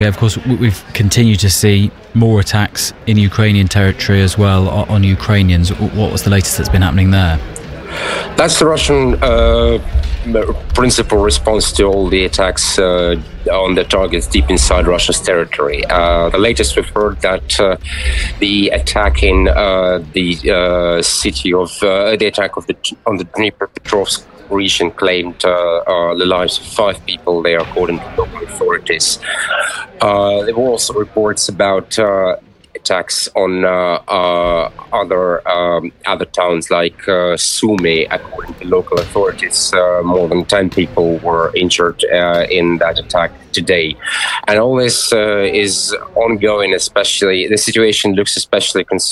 Yeah, of course, we've continued to see more attacks in Ukrainian territory as well on Ukrainians. What was the latest that's been happening there? That's the Russian principal response to all the attacks on the targets deep inside Russia's territory. The latest we've heard that the attack in the city of the attack on the Dnipropetrovsk region claimed the lives of 5 people there, according to local authorities. There were also reports about attacks on other towns like Sumy. According to local authorities, more than 10 people were injured in that attack today. And all this is ongoing, especially the situation looks especially concerning